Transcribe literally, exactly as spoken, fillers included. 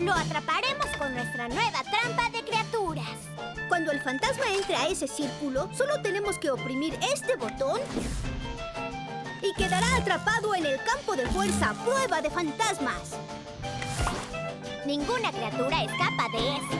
Lo atraparemos con nuestra nueva trampa de criaturas. Cuando el fantasma entre a ese círculo, solo tenemos que oprimir este botón y quedará atrapado en el campo de fuerza Prueba de Fantasmas. Ninguna criatura escapa de eso.